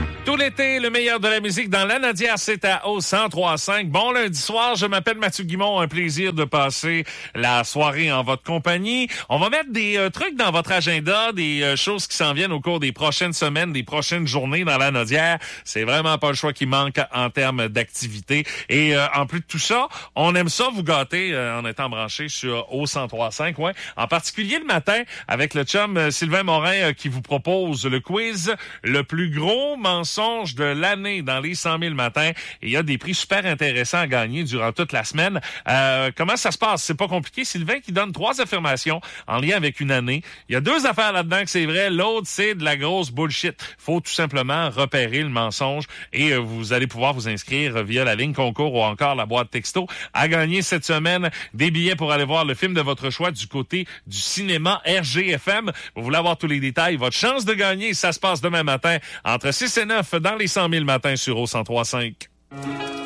Tout l'été, le meilleur de la musique dans la Nadière, c'est à au 103.5. Bon lundi soir, je m'appelle Mathieu Guimond. Un plaisir de passer la soirée en votre compagnie. On va mettre des trucs dans votre agenda, des choses qui s'en viennent au cours des prochaines semaines, des prochaines journées dans la Nadière. C'est vraiment pas le choix qui manque en termes d'activité. Et en plus de tout ça, on aime ça vous gâter en étant branché sur au 103.5. Ouais. En particulier le matin avec le chum Sylvain Morin qui vous propose le quiz le plus gros mensonge de l'année dans les 100 000 matins. Et il y a des prix super intéressants à gagner durant toute la semaine. Comment ça se passe? C'est pas compliqué. Sylvain qui donne 3 affirmations en lien avec une année. Il y a 2 affaires là-dedans que c'est vrai. L'autre, c'est de la grosse bullshit. Faut tout simplement repérer le mensonge et vous allez pouvoir vous inscrire via la ligne concours ou encore la boîte texto à gagner cette semaine des billets pour aller voir le film de votre choix du côté du cinéma RGFM. Vous voulez avoir tous les détails? Votre chance de gagner, ça se passe demain matin entre 6 et 9 dans les 100 000 matins sur au 103.5.